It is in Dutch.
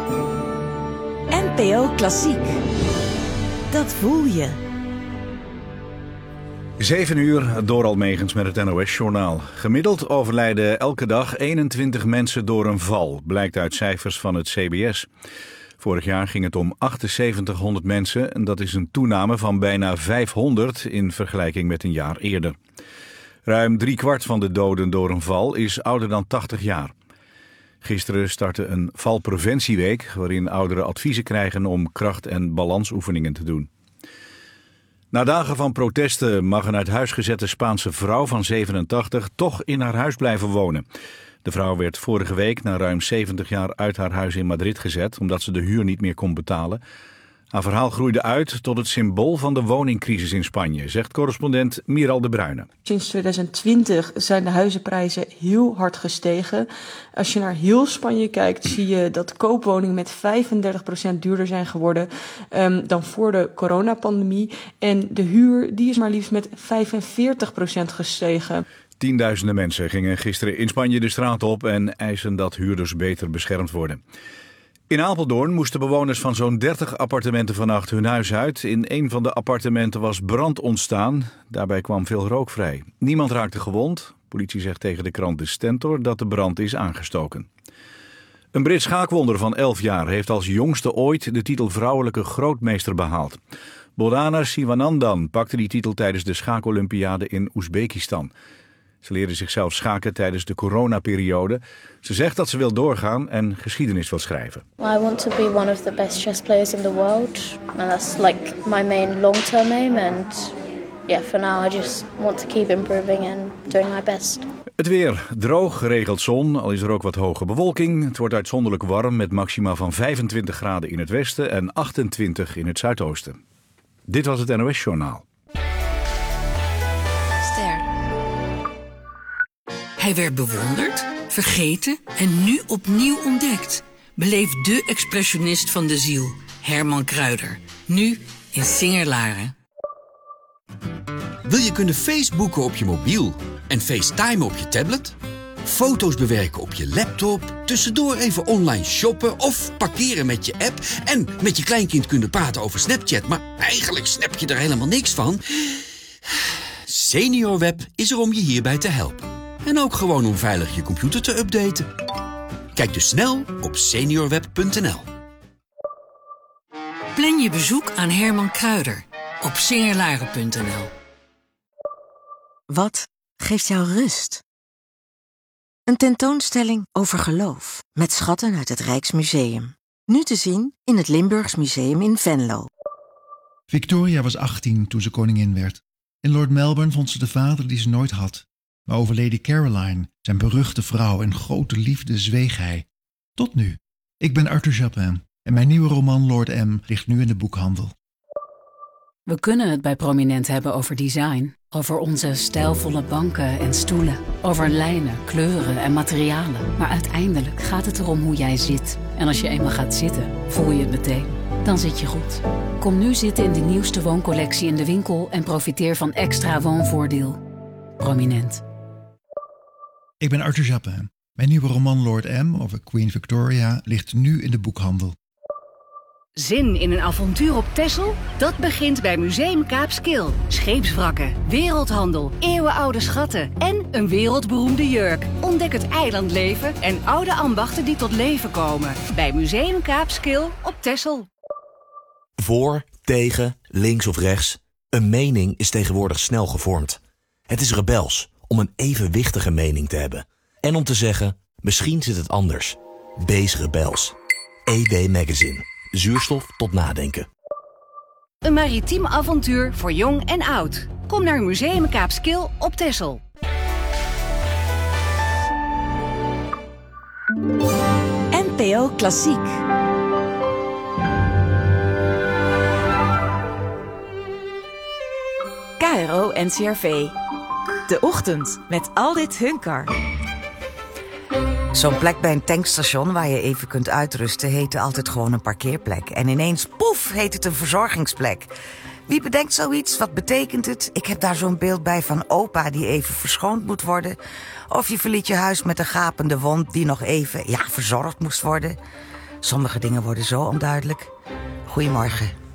NPO Klassiek. Dat voel je. 7 uur, Doral Megens met het NOS-journaal. Gemiddeld overlijden elke dag 21 mensen door een val, blijkt uit cijfers van het CBS. Vorig jaar ging het om 7800 mensen en dat is een toename van bijna 500 in vergelijking met een jaar eerder. Ruim 3/4 van de doden door een val is ouder dan 80 jaar. Gisteren startte een valpreventieweek waarin ouderen adviezen krijgen om kracht- en balansoefeningen te doen. Na dagen van protesten mag een uit huis gezette Spaanse vrouw van 87 toch in haar huis blijven wonen. De vrouw werd vorige week na ruim 70 jaar uit haar huis in Madrid gezet omdat ze de huur niet meer kon betalen. Haar verhaal groeide uit tot het symbool van de woningcrisis in Spanje, zegt correspondent Miral de Bruyne. Sinds 2020 zijn de huizenprijzen heel hard gestegen. Als je naar heel Spanje kijkt, zie je dat koopwoningen met 35% duurder zijn geworden dan voor de coronapandemie. En de huur die is maar liefst met 45% gestegen. Tienduizenden mensen gingen gisteren in Spanje de straat op en eisen dat huurders beter beschermd worden. In Apeldoorn moesten bewoners van zo'n 30 appartementen vannacht hun huis uit. In een van de appartementen was brand ontstaan. Daarbij kwam veel rook vrij. Niemand raakte gewond. Politie zegt tegen de krant De Stentor dat de brand is aangestoken. Een Brits schaakwonder van 11 jaar heeft als jongste ooit de titel vrouwelijke grootmeester behaald. Boldana Sivanandan pakte die titel tijdens de schaakolympiade in Oezbekistan. Ze leerde zichzelf schaken tijdens de coronaperiode. Ze zegt dat ze wil doorgaan en geschiedenis wil schrijven. I want to be one of the best chess players in the world. And that's like my main long-term aim. And yeah, for now I just want to keep improving and doing my best. Het weer droog, geregeld zon, al is er ook wat hoge bewolking. Het wordt uitzonderlijk warm met maxima van 25 graden in het westen en 28 in het zuidoosten. Dit was het NOS Journaal. Hij werd bewonderd, vergeten en nu opnieuw ontdekt. Beleef de expressionist van de ziel, Herman Kruijder. Nu in Singer-Laren. Wil je kunnen Facebooken op je mobiel en FaceTime op je tablet? Foto's bewerken op je laptop, tussendoor even online shoppen of parkeren met je app en met je kleinkind kunnen praten over Snapchat, maar eigenlijk snap je er helemaal niks van? SeniorWeb is er om je hierbij te helpen. En ook gewoon om veilig je computer te updaten. Kijk dus snel op seniorweb.nl. Plan je bezoek aan Herman Kruijder op singerlaren.nl. Wat geeft jou rust? Een tentoonstelling over geloof met schatten uit het Rijksmuseum. Nu te zien in het Limburgs Museum in Venlo. Victoria was 18 toen ze koningin werd. In Lord Melbourne vond ze de vader die ze nooit had. Maar over Lady Caroline, zijn beruchte vrouw en grote liefde, zweeg hij. Tot nu. Ik ben Arthur Japin en mijn nieuwe roman Lord M ligt nu in de boekhandel. We kunnen het bij Prominent hebben over design. Over onze stijlvolle banken en stoelen. Over lijnen, kleuren en materialen. Maar uiteindelijk gaat het erom hoe jij zit. En als je eenmaal gaat zitten, voel je het meteen. Dan zit je goed. Kom nu zitten in de nieuwste wooncollectie in de winkel en profiteer van extra woonvoordeel. Prominent. Ik ben Arthur Japin. Mijn nieuwe roman Lord M over Queen Victoria ligt nu in de boekhandel. Zin in een avontuur op Texel? Dat begint bij Museum Kaapskil. Scheepswrakken, wereldhandel, eeuwenoude schatten en een wereldberoemde jurk. Ontdek het eilandleven en oude ambachten die tot leven komen. Bij Museum Kaapskil op Texel. Voor, tegen, links of rechts. Een mening is tegenwoordig snel gevormd. Het is rebels om een evenwichtige mening te hebben. En om te zeggen, misschien zit het anders. Wees rebels. EW Magazine. Zuurstof tot nadenken. Een maritiem avontuur voor jong en oud. Kom naar Museum Kaapskil op Texel. NPO Klassiek. KRO NCRV. De ochtend met Aldit Hunkar. Zo'n plek bij een tankstation waar je even kunt uitrusten heette altijd gewoon een parkeerplek. En ineens, poef, heet het een verzorgingsplek. Wie bedenkt zoiets? Wat betekent het? Ik heb daar zo'n beeld bij van opa die even verschoond moet worden. Of je verliet je huis met een gapende wond die nog even, verzorgd moest worden. Sommige dingen worden zo onduidelijk. Goedemorgen.